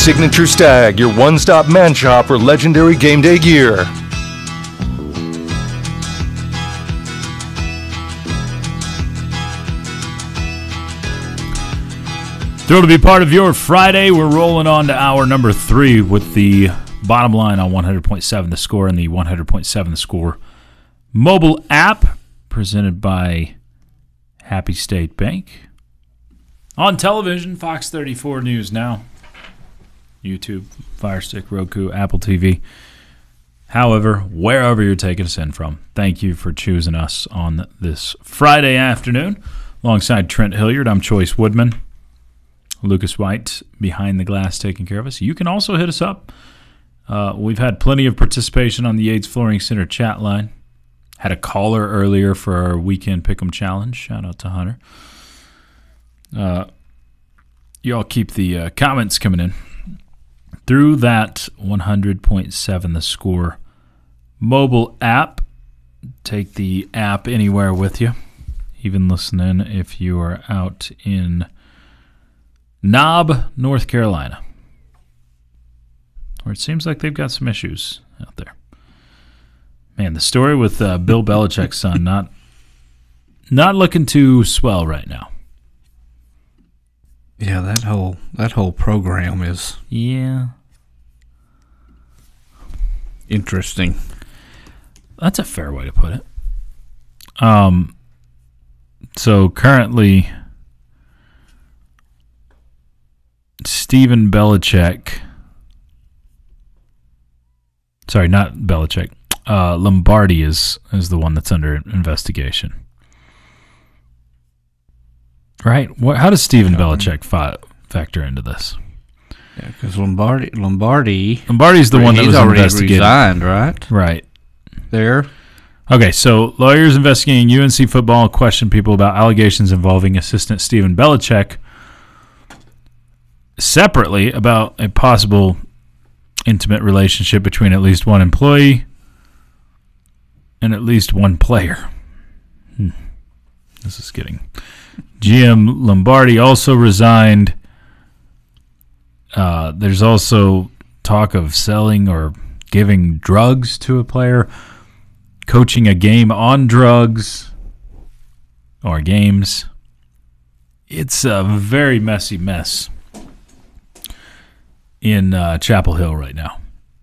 Signature Stag, your one-stop man shop for legendary game day gear. Thrilled to be part of your Friday. We're rolling on to hour number 3 with the bottom line on 100.7 The Score and the 100.7 The Score mobile app presented by Happy State Bank. On television, Fox 34 News Now, YouTube, Fire Stick, Roku, Apple TV. However, wherever you're taking us in from, thank you for choosing us on this Friday afternoon. Alongside Trent Hilliard, I'm Choice Woodman. Lucas White behind the glass taking care of us. You can also hit us up. We've had plenty of participation on the Yates Flooring Center chat line. Had a caller earlier for our weekend Pick'em Challenge. Shout out to Hunter. You all keep the comments coming in through that 100.7 The Score mobile app. Take the app anywhere with you. Even listen in if you are out in Knob, North Carolina, where it seems like they've got some issues out there. Man, the story with Bill Belichick's son not looking too swell right now. Yeah, that whole program is interesting. That's a fair way to put it. So currently, Steven Belichick, sorry, not Belichick, Lombardi is the one that's under investigation. Right? How does Steven Belichick factor into this? Yeah, because Lombardi's the one that was already investigated. Resigned, right? Right. There. Okay, so lawyers investigating UNC football question people about allegations involving assistant Steven Belichick separately about a possible intimate relationship between at least one employee and at least one player. This is getting... GM Lombardi also resigned. There's also talk of selling or giving drugs to a player, coaching a game on drugs or games. It's a very messy mess in Chapel Hill right now.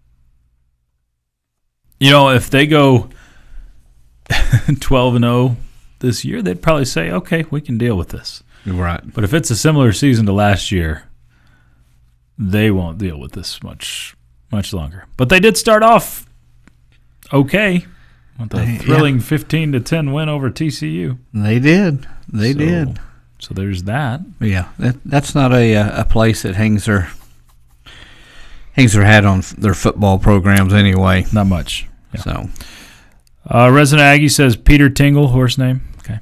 You know, if they go 12-0 this year, they'd probably say, okay, we can deal with this. Right. But if it's a similar season to last year, they won't deal with this much longer. But they did start off okay with a thrilling 15-10 win over TCU. They did. They did. So there's that. Yeah, that's not a place that hangs their hat on their football programs anyway. Not much. Yeah. So, Resident Aggie says Peter Tingle, horse name. Okay,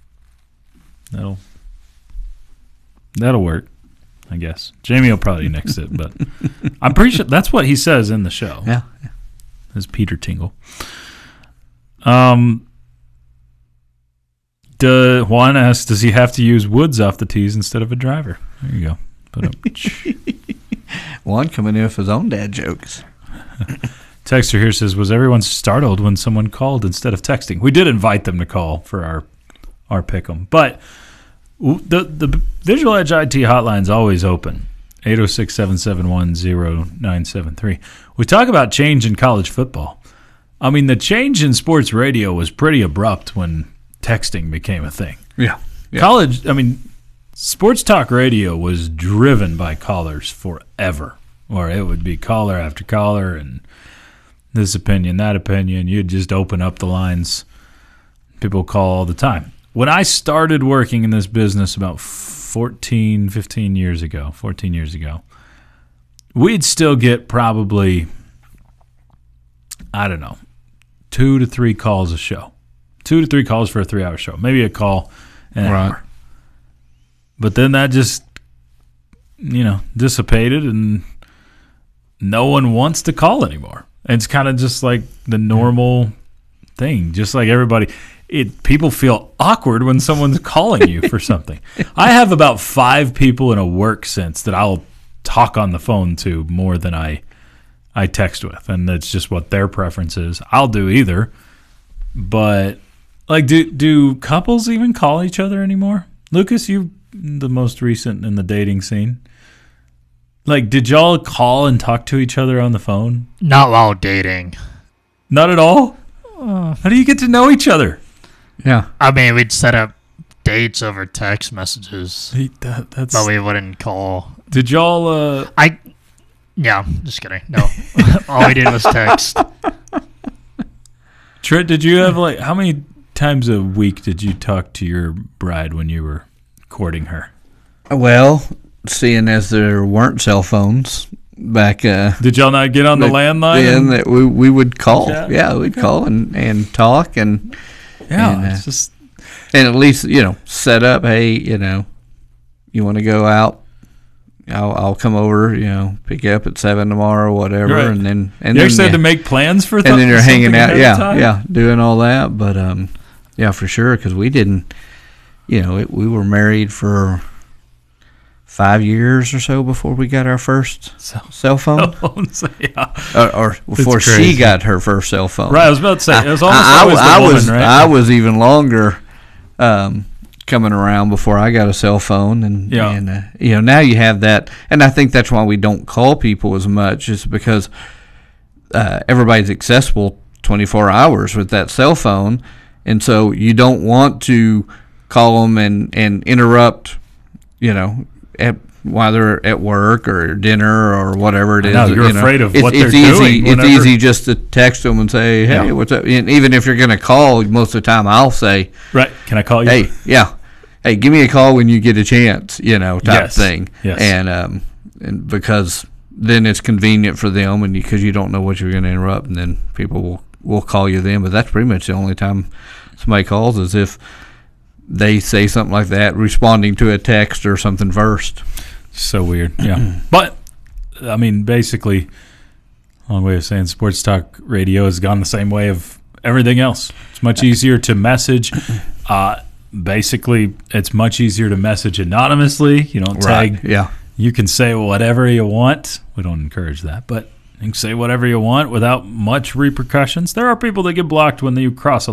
that'll work, I guess. Jamie will probably nix it, but I'm pretty sure that's what he says in the show. Yeah, is Peter Tingle. Juan asks, does he have to use woods off the tees instead of a driver? There you go. Put up. Juan coming in with his own dad jokes. Texter here says, was everyone startled when someone called instead of texting? We did invite them to call for our pick'em, but the Visual Edge IT hotline is always open, 806-771-0973. We talk about change in college football. I mean, the change in sports radio was pretty abrupt when texting became a thing. Yeah. Sports talk radio was driven by callers forever, or it would be caller after caller and this opinion, that opinion. You'd just open up the lines. People call all the time. When I started working in this business about 14 years ago, we'd still get probably, 2 to 3 calls a show. 2 to 3 calls for a 3-hour show. Maybe a call an hour. But then that just, dissipated and no one wants to call anymore. It's kind of just like the normal thing, just like everybody. People feel awkward when someone's calling you for something. I have about 5 people in a work sense that I'll talk on the phone to more than I text with, and that's just what their preference is. I'll do either, but like, do couples even call each other anymore? Lucas, you the most recent in the dating scene. Like, did y'all call and talk to each other on the phone? Not while dating. Not at all? How do you get to know each other? Yeah. I mean, we'd set up dates over text messages, That's. but we wouldn't call. Did y'all? Yeah, just kidding. No, all we did was text. Trent, did you have how many times a week did you talk to your bride when you were courting her? Well, seeing as there weren't cell phones back, did y'all not get on the landline? Then that we would call. Chat? Yeah, we'd call and talk and It's just. And at least, set up, hey, you want to go out? I'll come over, pick you up at 7 tomorrow or whatever. Right. And then you actually had to make plans for and then you're hanging out. Time? Yeah, doing all that. But, for sure, because we didn't, we were married for 5 years or so before we got our first cell phone. Yeah. Or before she got her first cell phone. Right, I was about to say, it was almost always the woman, right? I was even longer coming around before I got a cell phone. And now you have that. And I think that's why we don't call people as much, is because everybody's accessible 24 hours with that cell phone. And so you don't want to call them and interrupt, while they're at work or dinner or whatever it is. No, you're afraid of what they're doing. It's easy just to text them and say, hey, what's up? And even if you're going to call, most of the time I'll say, right, can I call you? Hey, hey, give me a call when you get a chance, type thing. Yes. And because then it's convenient for them, and because you don't know what you're going to interrupt, and then people will call you then. But that's pretty much the only time somebody calls, is if they say something like that, responding to a text or something first. So weird, yeah. But, I mean, basically, long way of saying sports talk radio has gone the same way of everything else. It's much easier to message. Basically, it's much easier to message anonymously. You don't tag. Right. Yeah. You can say whatever you want. We don't encourage that, but you can say whatever you want without much repercussions. There are people that get blocked when you cross a